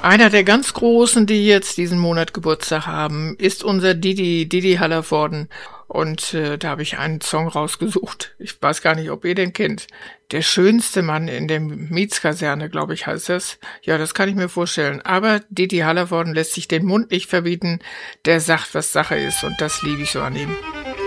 Einer der ganz Großen, die jetzt diesen Monat Geburtstag haben, ist unser Didi Hallervorden. Und da habe ich einen Song rausgesucht. Ich weiß gar nicht, ob ihr den kennt. Der schönste Mann in der Mietskaserne, glaube ich, heißt das. Ja, das kann ich mir vorstellen. Aber Didi Hallervorden lässt sich den Mund nicht verbieten. Der sagt, was Sache ist. Und das liebe ich so an ihm.